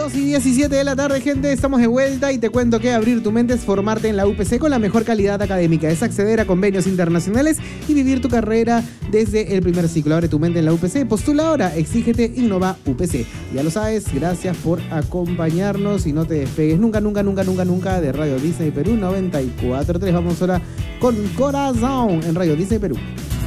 2:17 de la tarde, gente, estamos de vuelta y te cuento que abrir tu mente es formarte en la UPC con la mejor calidad académica. Es acceder a convenios internacionales y vivir tu carrera desde el primer ciclo. Abre tu mente en la UPC, postula ahora, exígete, innova UPC. Ya lo sabes, gracias por acompañarnos y no te despegues nunca de Radio Disney Perú 94.3. Vamos ahora con Corazón en Radio Disney Perú.